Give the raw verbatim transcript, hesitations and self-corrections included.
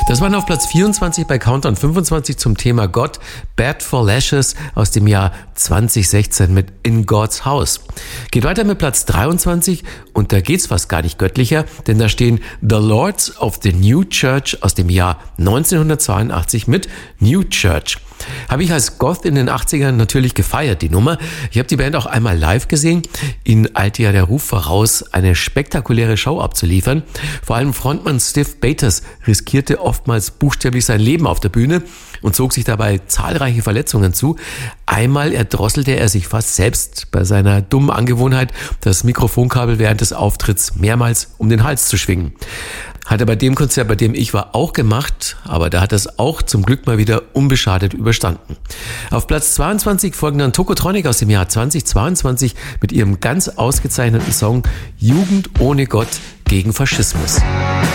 Das waren auf Platz vierundzwanzig bei Countdown fünfundzwanzig zum Thema Gott, Bad for Lashes aus dem Jahr zwanzig sechzehn mit In God's House. Geht weiter mit Platz dreiundzwanzig und da geht's fast gar nicht göttlicher, denn da stehen The Lords of the New Church aus dem Jahr neunzehnhundertzweiundachtzig mit New Church. Habe ich als Goth in den achtzigern natürlich gefeiert, die Nummer. Ich habe die Band auch einmal live gesehen. Ihnen eilte ja der Ruf voraus, eine spektakuläre Show abzuliefern. Vor allem Frontmann Stiv Bators riskierte oftmals buchstäblich sein Leben auf der Bühne und zog sich dabei zahlreiche Verletzungen zu. Einmal erdrosselte er sich fast selbst bei seiner dummen Angewohnheit, das Mikrofonkabel während des Auftritts mehrmals um den Hals zu schwingen. Hat er bei dem Konzert, bei dem ich war, auch gemacht, aber da hat er es auch zum Glück mal wieder unbeschadet überstanden. Auf Platz zweiundzwanzig folgen dann Tokotronic aus dem Jahr zweitausendzweiundzwanzig mit ihrem ganz ausgezeichneten Song Jugend ohne Gott gegen Faschismus.